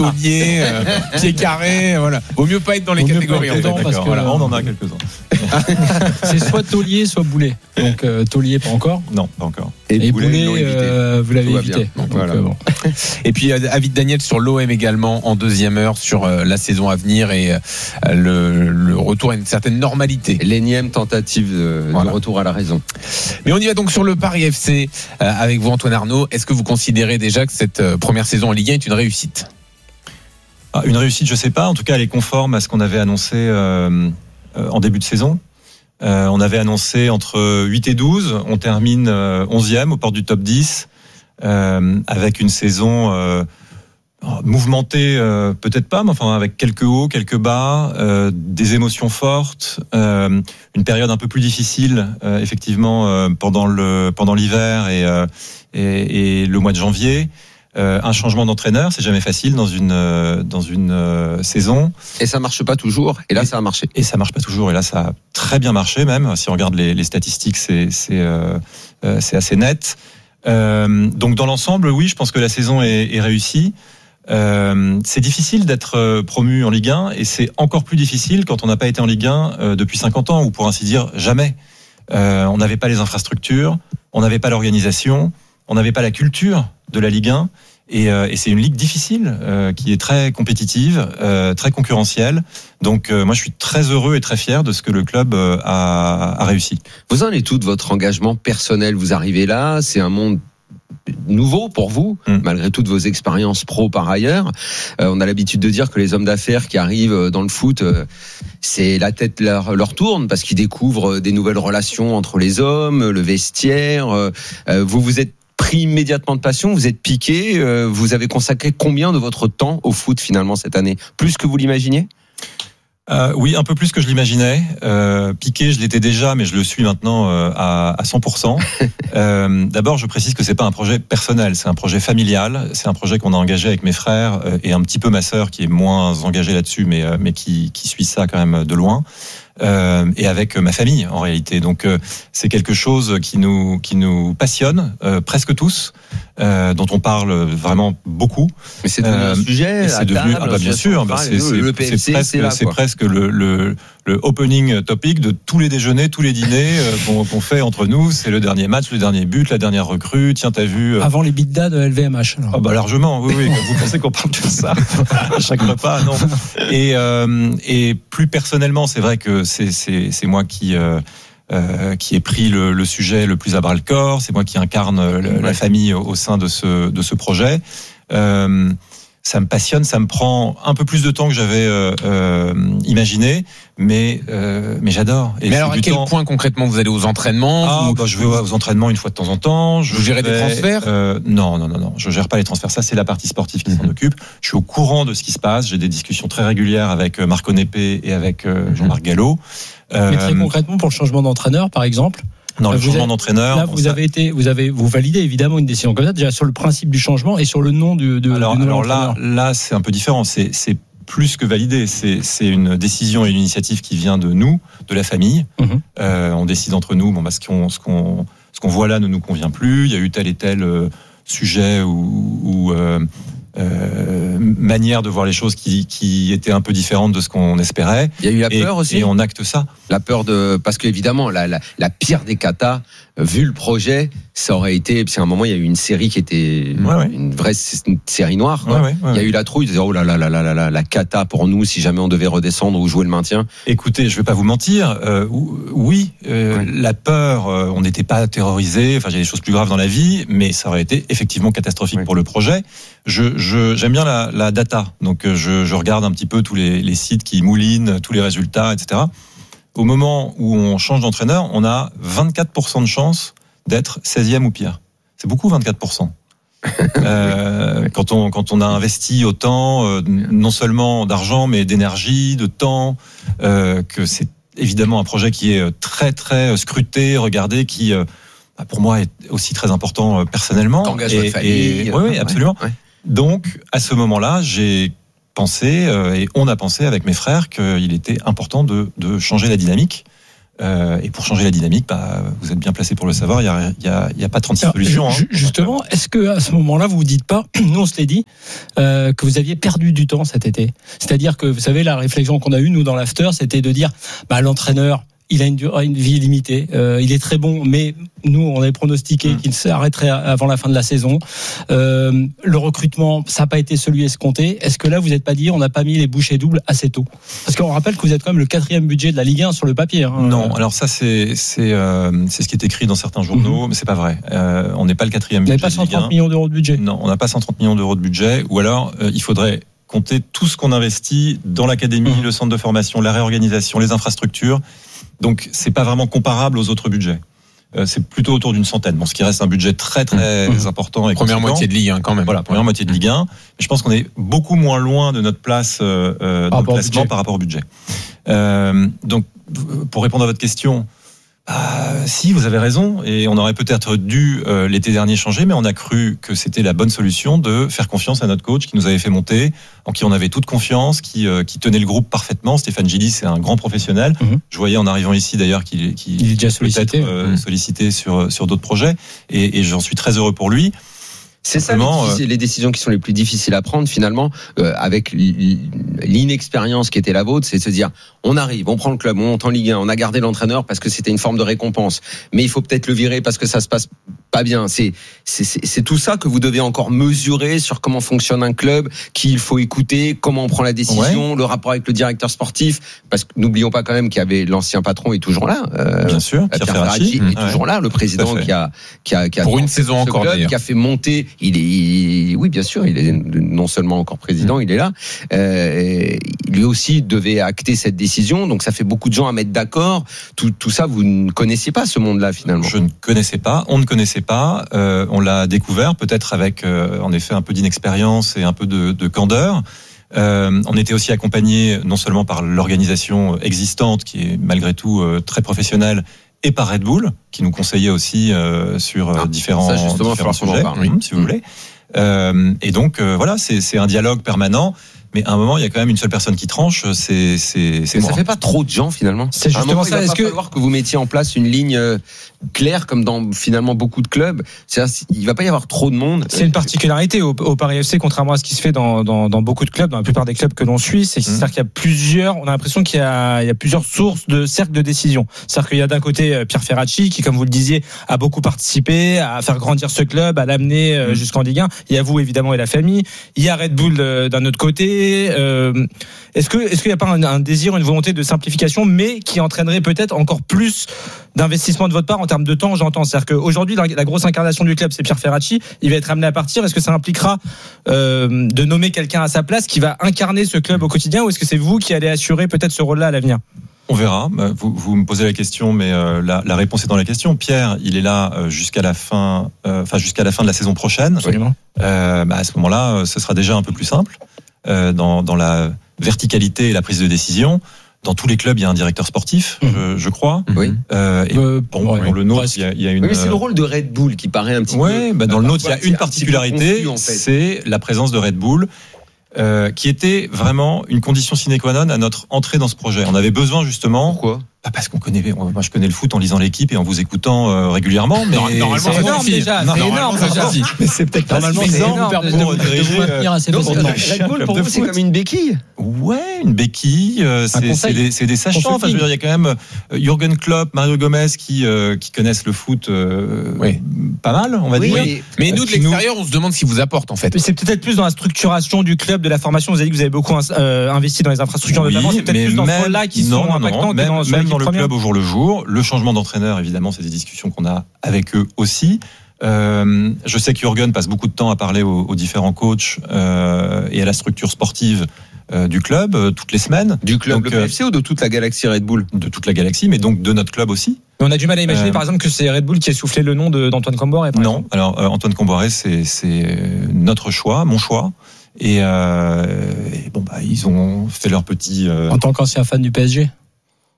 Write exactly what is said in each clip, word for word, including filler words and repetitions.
taulier, euh, pied carré, voilà. Vaut mieux pas être dans les Vaut catégories. mieux pas être En fait. dedans, parce que voilà, on en a quelques-uns. c'est soit taulier, soit boulet. Donc euh, taulier pas encore. Non, pas encore. Et Boulet, boulet, ils l'ont évité. euh, vous l'avez Tout va évité. bien. Donc, Voilà. euh, bon. Et puis David Daniel sur l'O M également en deuxième heure sur euh, la saison à venir et euh, le, le retour à une certaine normalité. L'énième tentative de, Voilà. de retour à la raison. Mais on y va donc sur le Paris F C euh, avec vous Antoine Arnaud. Est-ce que vous considérez déjà que cette euh, première saison en Ligue un est une réussite? Ah, une réussite, je sais pas. En tout cas, elle est conforme à ce qu'on avait annoncé euh, euh, en début de saison. Euh, on avait annoncé entre huit et douze. On termine euh, onzième aux portes du top dix euh, avec une saison euh, mouvementée, euh, peut-être pas, mais enfin avec quelques hauts, quelques bas, euh, des émotions fortes, euh, une période un peu plus difficile, euh, effectivement, euh, pendant le pendant l'hiver et, euh, et, et le mois de janvier. Euh, un changement d'entraîneur, c'est jamais facile dans une euh, dans une euh, saison. Et ça marche pas toujours. Et là, Et- ça a marché. Et ça marche pas toujours. Et là, ça a très bien marché même. Si on regarde les, les statistiques, c'est c'est euh, euh, c'est assez net. Euh, donc dans l'ensemble, oui, je pense que la saison est, est réussie. Euh, c'est difficile d'être promu en Ligue un et c'est encore plus difficile quand on n'a pas été en Ligue un euh, depuis cinquante ans ou pour ainsi dire jamais. Euh, on n'avait pas les infrastructures, on n'avait pas l'organisation, on n'avait pas la culture de la Ligue un. Et, euh, et c'est une ligue difficile, euh, qui est très compétitive, euh, très concurrentielle. Donc euh, moi je suis très heureux et très fier de ce que le club euh, a, a réussi. Vous en êtes tout de votre engagement personnel? Vous arrivez là, c'est un monde nouveau pour vous, Mm. malgré toutes vos expériences pro par ailleurs. Euh, on a l'habitude de dire que les hommes d'affaires qui arrivent dans le foot, euh, c'est la tête leur, leur tourne parce qu'ils découvrent des nouvelles relations entre les hommes, le vestiaire. Euh, vous vous êtes pris immédiatement de passion, vous êtes piqué, euh, vous avez consacré combien de votre temps au foot finalement cette année? Plus que vous l'imaginiez? Euh, oui, un peu plus que je l'imaginais. Euh, Piqué, je l'étais déjà, mais je le suis maintenant euh, à, à cent pour cent. Euh, d'abord, je précise que c'est pas un projet personnel, c'est un projet familial. C'est un projet qu'on a engagé avec mes frères euh, et un petit peu ma sœur qui est moins engagée là-dessus, mais euh, mais qui qui suit ça quand même de loin. Euh, et avec ma famille en réalité. Donc euh, c'est quelque chose qui nous qui nous passionne euh, presque tous, euh, dont on parle vraiment beaucoup. Mais c'est devenu Euh, un sujet. Et c'est à devenu, table, ah bah bien sûr, bah c'est, c'est, le P F C, c'est presque, c'est là, c'est quoi. presque le, le, le opening topic de tous les déjeuners, tous les dîners euh, qu'on, qu'on fait entre nous. C'est le dernier match, le dernier but, la dernière recrue. Tiens, t'as vu euh... Avant les bidas de L V M H. Alors. Ah bah largement, oui, oui. Vous pensez qu'on parle de ça à chaque repas? Non. Et euh, et plus personnellement, c'est vrai que c'est c'est c'est moi qui euh, euh, qui ai pris le, le sujet le plus à bras le corps. C'est moi qui incarne le, Ouais. la famille au, au sein de ce de ce projet. Euh, ça me passionne, ça me prend un peu plus de temps que j'avais euh, euh, imaginé, mais euh, mais j'adore. Et Mais c'est alors à du quel temps- point concrètement vous allez aux entraînements? ah, vous... bah, je vais aux entraînements une fois de temps en temps. Je Vous gérez des vais, transferts euh, Non, non, non, non. Je gère pas les transferts. Ça, c'est la partie sportive qui s'en occupe. Je suis au courant de ce qui se passe. J'ai des discussions très régulières avec euh, Marco Népé et avec euh, Jean-Marc Gallo. Euh, Mais très concrètement, pour le changement d'entraîneur, par exemple, dans le vous changement êtes- d'entraîneur. là, bon, vous ça- avez été, vous avez, vous validez évidemment une décision comme ça, déjà sur le principe du changement et sur le nom du, de, alors, du nouvel alors là, entraîneur. là, c'est un peu différent. C'est, c'est plus que validé. C'est, c'est une décision et une initiative qui vient de nous, de la famille. Mhm. Euh, on décide entre nous. Bon, bah, ce qu'on, ce qu'on, ce qu'on voit là ne nous convient plus. Il y a eu tel et tel euh, sujet ou, ou euh, euh, manière de voir les choses qui, qui était un peu différente de ce qu'on espérait. Il y a eu la Et, peur aussi. et on acte ça. La peur de, parce qu'évidemment, la, la, la pire des catas, euh, vu le projet, ça aurait été, puis à un moment, il y a eu une série qui était Ouais, ouais. une vraie s- une série noire, quoi. Ouais, ouais, ouais. Il y a eu la trouille de dire, oh là là là là là là, la cata pour nous, si jamais on devait redescendre ou jouer le maintien. Écoutez, je vais pas vous mentir. Euh, oui, euh, Ouais. la peur, euh, on n'était pas terrorisé. Enfin, il y a des choses plus graves dans la vie, mais ça aurait été effectivement catastrophique Ouais. pour le projet. Je, je, j'aime bien la, la data, donc euh, je, je regarde un petit peu tous les, les sites qui moulinent, tous les résultats, et cetera. Au moment où on change d'entraîneur, on a vingt-quatre pour cent de chance d'être seizième ou pire. C'est beaucoup, vingt-quatre pour cent. Euh, quand on quand on a investi autant, euh, non seulement d'argent mais d'énergie, de temps, euh, que c'est évidemment un projet qui est très très scruté, regardé, qui euh, bah, pour moi est aussi très important euh, personnellement. T'engages Et- votre famille. et- oui, oui, absolument. Ouais. Donc à ce moment-là, j'ai pensé euh, et on a pensé avec mes frères qu'il était important de de changer la dynamique. Euh, et pour changer la dynamique, bah, vous êtes bien placé pour le savoir. Il y a, il y a, il y a pas trente-six Alors, solutions. ju- Hein. Justement, est-ce que à ce moment-là, vous vous dites pas, nous on se l'est dit, euh, que vous aviez perdu du temps cet été. C'est-à-dire que vous savez, la réflexion qu'on a eue nous dans l'after, c'était de dire, bah l'entraîneur. Il a une, une vie limitée. Euh, il est très bon, mais nous, on avait pronostiqué mmh. qu'il s'arrêterait avant la fin de la saison. Euh, le recrutement, ça n'a pas été celui escompté. Est-ce que là, vous n'êtes pas dit, on n'a pas mis les bouchées doubles assez tôt? Parce qu'on rappelle que vous êtes quand même le quatrième budget de la Ligue un sur le papier. Hein. Non, alors ça, c'est c'est euh, c'est ce qui est écrit dans certains journaux, mmh. mais c'est pas vrai. Euh, on n'est pas le quatrième budget. Vous n'avez pas cent trente millions d'euros de budget? Non, on n'a pas cent trente millions d'euros de budget. Ou alors, euh, il faudrait compter tout ce qu'on investit dans l'académie, mmh. le centre de formation, la réorganisation, les infrastructures. Donc, c'est pas vraiment comparable aux autres budgets. Euh, c'est plutôt autour d'une centaine. Bon, ce qui reste un budget très très mmh. important. Et première moitié de Ligue un quand même. Voilà, première moitié de Ligue un. Mais je pense qu'on est beaucoup moins loin de notre place, euh, euh, de notre classement par rapport au budget. Euh, donc, pour répondre à votre question, euh, si vous avez raison, et on aurait peut-être dû euh, l'été dernier changer, mais on a cru que c'était la bonne solution de faire confiance à notre coach qui nous avait fait monter, en qui on avait toute confiance, qui, euh, qui tenait le groupe parfaitement. Stéphane Gilly, c'est un grand professionnel. Mmh. Je voyais en arrivant ici d'ailleurs qu'il, qu'il il est déjà sollicité, peut-être euh, mmh. sollicité sur, sur d'autres projets, et, et j'en suis très heureux pour lui. C'est ça les, euh... les décisions qui sont les plus difficiles à prendre finalement, euh, avec l'inexpérience qui était la vôtre, c'est de se dire on arrive, on prend le club, on monte en Ligue un, on a gardé l'entraîneur parce que c'était une forme de récompense, mais il faut peut-être le virer parce que ça se passe pas bien. C'est c'est, c'est, c'est tout ça que vous devez encore mesurer sur comment fonctionne un club, qui il faut écouter, comment on prend la décision, ouais. le rapport avec le directeur sportif, parce que n'oublions pas quand même qu'il y avait l'ancien patron est toujours là. Euh, bien sûr, Pierre, Pierre Ferracci est ouais. toujours là, le président qui a qui a, qui a pour une saison encore club, qui a fait monter. Il est, il, oui, bien sûr, il est non seulement encore président, mmh. il est là. Euh, lui aussi devait acter cette décision, donc ça fait beaucoup de gens à mettre d'accord. Tout, tout ça, vous ne connaissiez pas ce monde-là finalement. Je ne connaissais pas, on ne connaissait pas. Euh, on l'a découvert peut-être avec, euh, en effet, un peu d'inexpérience et un peu de, de candeur. Euh, on était aussi accompagné non seulement par l'organisation existante, qui est malgré tout euh, très professionnelle, et par Red Bull, qui nous conseillait aussi euh, sur ah, différents, ça justement, différents sujets, parle, oui, si vous mmh. voulez. Euh, et donc, euh, voilà, c'est, c'est un dialogue permanent. Mais à un moment, il y a quand même une seule personne qui tranche, c'est, c'est, c'est mais moi. Ça fait pas trop de gens, finalement. C'est justement moment, ça. Il va Est-ce pas que... falloir que vous mettiez en place une ligne claire, comme dans finalement beaucoup de clubs. C'est-à-dire, il va pas y avoir trop de monde. C'est une particularité au, au Paris F C, contrairement à ce qui se fait dans, dans, dans beaucoup de clubs, dans la plupart des clubs que l'on suit. C'est, c'est-à-dire qu'il y a plusieurs, on a l'impression qu'il y a, il y a plusieurs sources de cercles de décision. C'est-à-dire qu'il y a d'un côté Pierre Ferracci, qui, comme vous le disiez, a beaucoup participé à faire grandir ce club, à l'amener mmh. jusqu'en Ligue un. Il y a vous, évidemment, et la famille. Il y a Red Bull d'un autre côté. Euh, Est-ce que est-ce qu'il n'y a pas un, un désir, une volonté de simplification, mais qui entraînerait peut-être encore plus d'investissement de votre part en termes de temps, j'entends. C'est-à-dire qu'aujourd'hui, la, la grosse incarnation du club, c'est Pierre Ferracci. Il va être amené à partir. Est-ce que ça impliquera euh, de nommer quelqu'un à sa place qui va incarner ce club au quotidien, ou est-ce que c'est vous qui allez assurer peut-être ce rôle-là à l'avenir ? On verra. Vous, vous me posez la question, mais euh, la, la réponse est dans la question. Pierre, il est là euh, jusqu'à la fin, euh, enfin jusqu'à la fin de la saison prochaine. Absolument. Euh, bah, à ce moment-là, ce sera déjà un peu plus simple euh, dans, dans la verticalité et la prise de décision. Dans tous les clubs, il y a un directeur sportif, mmh. je, je crois. Oui. Euh, et euh, bon, ouais, dans le nôtre, il y a, il y a une. Oui, mais c'est le rôle de Red Bull qui paraît un petit ouais, peu. Bah dans le nôtre, il y a une un particularité, confus, en fait. C'est la présence de Red Bull. Euh, qui était vraiment une condition sine qua non à notre entrée dans ce projet. On avait besoin justement. Pourquoi ? Bah parce qu'on connaît, moi je connais le foot en lisant l'équipe et en vous écoutant euh, régulièrement. Mais normalement c'est énorme déjà. Non, c'est énorme déjà. Mais c'est peut-être normalement c'est énorme de, de, de vous maintenir assez facilement. Red Bull pour vous c'est comme une béquille. Ouais, une béquille. Euh, c'est, c'est des, c'est des sachants. Enfin, je veux dire, il y a quand même euh, Jürgen Klopp, Mario Gomez qui euh, qui connaissent le foot euh, oui. pas mal, on va oui, dire. Mais, mais nous de l'extérieur, on se demande ce qu'ils vous apportent en fait. Mais c'est peut-être plus dans la structuration du club, de la formation. Vous avez dit que vous avez beaucoup euh, investi dans les infrastructures oui, notamment. C'est peut-être plus dans ce rôle-là qui non, sont non, impactants non, que même, dans, même dans le première. club au jour le jour. Le changement d'entraîneur, évidemment, c'est des discussions qu'on a avec eux aussi. Euh, je sais que Jürgen passe beaucoup de temps à parler aux, aux différents coachs euh, et à la structure sportive euh, du club euh, toutes les semaines. Du club donc, le P F C euh, ou de toute la galaxie Red Bull ? De toute la galaxie, mais donc de notre club aussi. Mais on a du mal à imaginer, euh, par exemple, que c'est Red Bull qui a soufflé le nom de, d'Antoine Comboiré. Non, exemple. alors euh, Antoine Comboiré, c'est, c'est notre choix, mon choix. Et, euh, et bon, bah, ils ont fait leur petit. Euh... En tant qu'ancien fan du P S G.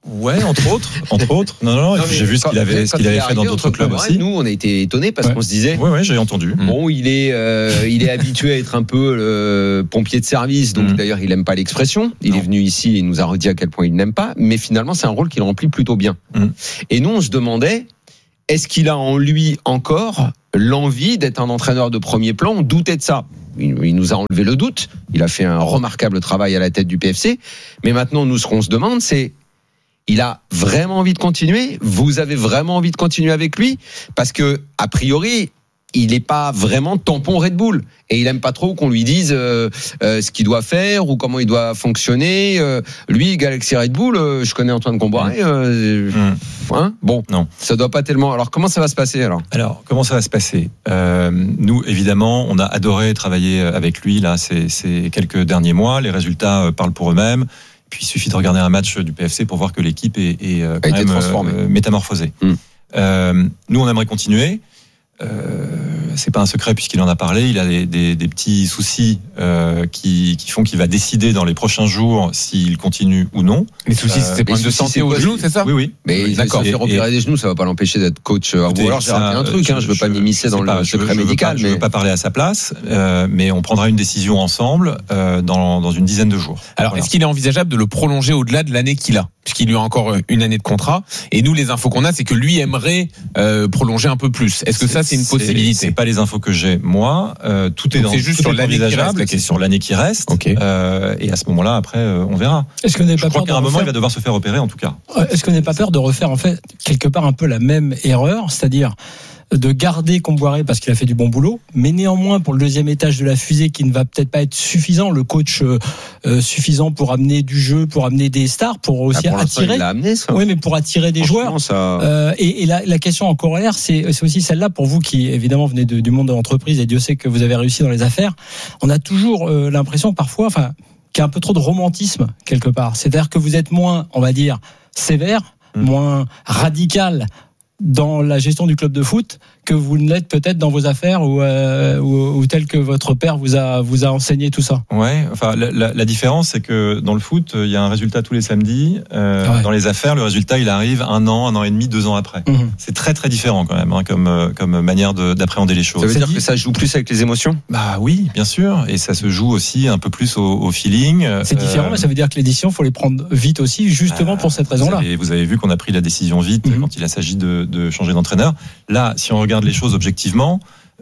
Ouais, entre autres, entre autres. Non, non, non. Et puis j'ai vu ce qu'il avait, ce qu'il avait fait dans d'autres clubs aussi. Nous, on a été étonnés parce ouais. qu'on se disait. Ouais, ouais, j'ai entendu. Bon, il est, euh, il est habitué à être un peu le pompier de service. Donc, mmh. d'ailleurs, il aime pas l'expression. Il non. est venu ici et il nous a redit à quel point il n'aime pas. Mais finalement, c'est un rôle qu'il remplit plutôt bien. Mmh. Et nous, on se demandait, est-ce qu'il a en lui encore l'envie d'être un entraîneur de premier plan? On doutait de ça. Il nous a enlevé le doute. Il a fait un remarquable travail à la tête du P F C. Mais maintenant, nous, ce qu'on se demande, c'est, il a vraiment envie de continuer? Vous avez vraiment envie de continuer avec lui? Parce que, a priori, il n'est pas vraiment tampon Red Bull. Et il aime pas trop qu'on lui dise euh, euh, ce qu'il doit faire ou comment il doit fonctionner. Euh, lui, Galaxy Red Bull, euh, je connais Antoine Comboiré. Euh, mmh. hein bon, non, ça doit pas tellement. Alors, comment ça va se passer alors? Alors, comment ça va se passer? euh, Nous, évidemment, on a adoré travailler avec lui là ces, ces quelques derniers mois. Les résultats parlent pour eux-mêmes. Puis il suffit de regarder un match du P F C pour voir que l'équipe est, est quand a été même transformée, euh, métamorphosée. Mmh. Euh, nous, on aimerait continuer. Euh, c'est pas un secret puisqu'il en a parlé. Il a des, des, des petits soucis euh, qui, qui font qu'il va décider dans les prochains jours s'il continue ou non. Les soucis, euh, c'est des problèmes de santé au genou, c'est ça? Oui, oui. Mais oui, d'accord. Faire opérer des genoux, ça va pas l'empêcher d'être coach. Écoutez, ou alors j'ai raté un truc. Je, hein, je veux pas m'immiscer dans pas, le secret je, je médical. Pas, mais je veux pas parler à sa place, euh, mais on prendra une décision ensemble euh, dans, dans une dizaine de jours. Alors, voilà. Est-ce qu'il est envisageable de le prolonger au-delà de l'année qu'il a, puisqu'il lui a encore une année de contrat? Et nous, les infos qu'on a, c'est que lui aimerait euh, prolonger un peu plus. Est-ce que ça, c'est une possibilité? C'est pas les infos que j'ai moi. Euh, tout est Donc dans. C'est juste tout sur est l'année qui reste. C'est sur l'année qui reste. Okay. Euh, et à ce moment-là, après, euh, on verra. Est-ce qu'on n'est pas Je crois peur qu'à un de moment, refaire... il va devoir se faire opérer, en tout cas. Est-ce qu'on n'est pas peur de refaire en fait quelque part un peu la même erreur, c'est-à-dire de garder Comboiré parce qu'il a fait du bon boulot, mais néanmoins pour le deuxième étage de la fusée qui ne va peut-être pas être suffisant, le coach euh, suffisant pour amener du jeu, pour amener des stars, pour aussi ah, pour attirer. Il a amené ça. Oui, mais pour attirer des joueurs. Ça... Euh, et, et la, la question en corollaire, c'est, c'est aussi celle-là pour vous qui évidemment venez de, du monde de l'entreprise et Dieu sait que vous avez réussi dans les affaires. On a toujours euh, l'impression parfois, enfin, qu'il y a un peu trop de romantisme quelque part. C'est-à-dire que vous êtes moins, on va dire, sévère, mmh. moins radical dans la gestion du club de foot que vous ne l'êtes peut-être dans vos affaires ou, euh, ou, ou tel que votre père vous a, vous a enseigné tout ça. Ouais, enfin la, la, la différence c'est que dans le foot il y a un résultat tous les samedis. Euh, ouais. Dans les affaires le résultat il arrive un an, un an et demi, deux ans après. Mmh. C'est très très différent quand même hein, comme comme manière de, d'appréhender les choses. Ça veut dire dit... que ça joue plus avec les émotions? Bah oui, bien sûr, et ça se joue aussi un peu plus au, au feeling. C'est différent, euh... mais ça veut dire que l'édition faut les prendre vite aussi, justement ah, pour cette raison-là. Vous avez, vous avez vu qu'on a pris la décision vite mmh. quand il s'agit de, de changer d'entraîneur. Là, si on regarde les choses objectivement,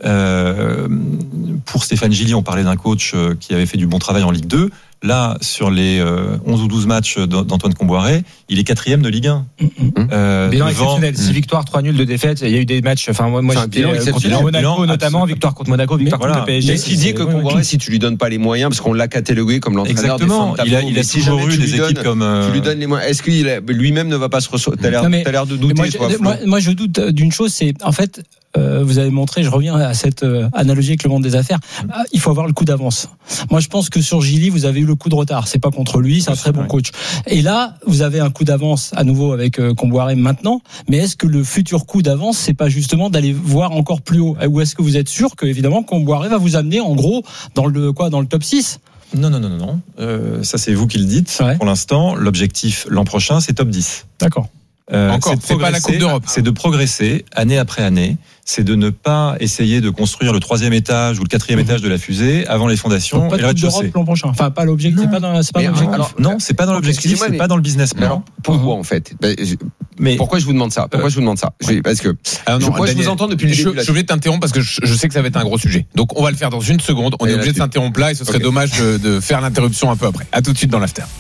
euh, pour Stéphane Gilly, on parlait d'un coach qui avait fait du bon travail en Ligue deux. Là, sur les euh, onze ou douze matchs d'Antoine Comboiré, il est quatrième de Ligue un. Mmh. Euh, bilan devant... exceptionnel. six victoires, trois nuls, deux défaites. Il y a eu des matchs. Enfin, moi, moi j'étais contre Monaco, bilan, notamment, victoire contre Monaco, victoire voilà. contre le P S G. Mais qui dit que Comboiré, si tu lui donnes pas les moyens, parce qu'on l'a catalogué comme l'entraîneur des fins de tableau, il a, il a si toujours eu des équipes donnes, comme. Euh... Tu lui donnes les moyens. Est-ce qu'il lui-même ne va pas se recevoir? T'as l'air, mais, t'as l'air de douter. Moi, toi, je, moi, moi, je doute d'une chose, c'est en fait. Euh, vous avez montré, je reviens à cette euh, analogie avec le monde des affaires. Ah, il faut avoir le coup d'avance. Moi, je pense que sur Gilly, vous avez eu le coup de retard. C'est pas contre lui, c'est un très bon coach. Et là, vous avez un coup d'avance à nouveau avec euh, Comboiré maintenant. Mais est-ce que le futur coup d'avance, c'est pas justement d'aller voir encore plus haut? Ou est-ce que vous êtes sûr que évidemment Comboiré va vous amener en gros dans le quoi, dans le top six? Non, non, non, non, non. Euh, ça, c'est vous qui le dites. Ouais. Pour l'instant, l'objectif l'an prochain, c'est top dix. D'accord. Euh, Encore, c'est, c'est pas la Coupe d'Europe. C'est de progresser année après année. C'est de ne pas essayer de construire le troisième étage ou le quatrième mmh. étage de la fusée avant les fondations. Donc pas de Coupe d'Europe l'an prochain. Enfin, pas l'objectif. C'est pas dans, c'est pas dans l'objectif. Alors, non, c'est pas dans l'objectif. C'est mais... pas dans le business plan. Alors, pourquoi en fait? Ben, je... Mais pourquoi je vous demande ça? Pourquoi euh... je vous demande ça? Je... Parce que alors non, je, moi, Daniel, je vous entends depuis le début. Je, je suis obligé de t'interrompre parce que je, je sais que ça va être un gros sujet. Donc, on va le faire dans une seconde. On et est obligé de s'interrompre là et ce serait okay. dommage de, de faire l'interruption un peu après. À tout de suite dans l'after.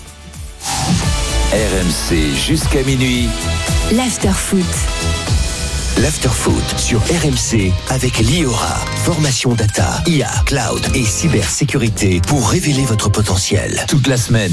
R M C jusqu'à minuit. L'Afterfoot. L'Afterfoot sur R M C avec Liora. Formation data, I A, cloud et cybersécurité pour révéler votre potentiel. Toute la semaine.